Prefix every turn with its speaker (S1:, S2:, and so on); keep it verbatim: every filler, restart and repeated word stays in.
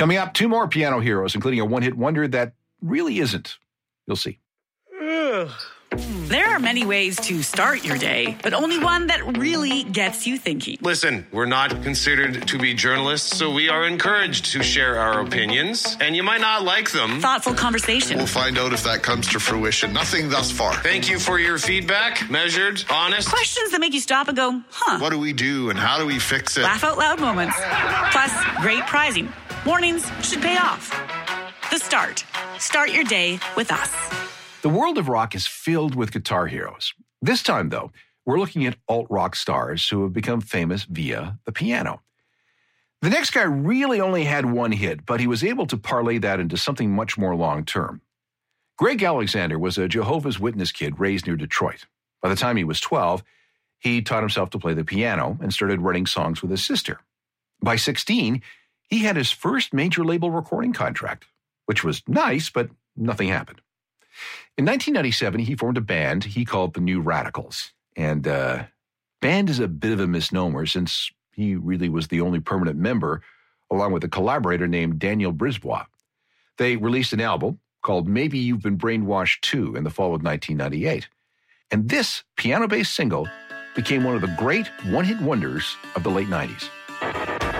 S1: Coming up, two more piano heroes, including a one-hit wonder that really isn't. You'll see.
S2: There are many ways to start your day, but only one that really gets you thinking.
S3: Listen, we're not considered to be journalists, so we are encouraged to share our opinions, and you might not like them.
S2: Thoughtful conversation.
S4: We'll find out if that comes to fruition. Nothing thus far.
S3: Thank you for your feedback. Measured, honest.
S2: Questions that make you stop and go, huh?
S4: What do we do and how do we fix it?
S2: Laugh out loud moments. Plus, great prizing. Mornings should pay off. The Start. Start your day with us.
S1: The world of rock is filled with guitar heroes. This time, though, we're looking at alt-rock stars who have become famous via the piano. The next guy really only had one hit, but he was able to parlay that into something much more long-term. Greg Alexander was a Jehovah's Witness kid raised near Detroit. By the time he was twelve, he taught himself to play the piano and started writing songs with his sister. By sixteen, he had his first major label recording contract, which was nice, but nothing happened. In nineteen ninety-seven, he formed a band he called the New Radicals. And uh, band is a bit of a misnomer since he really was the only permanent member, along with a collaborator named Daniel Brisbois. They released an album called Maybe You've Been Brainwashed Too in the fall of nineteen ninety-eight. And this piano-based single became one of the great one-hit wonders of the late nineties.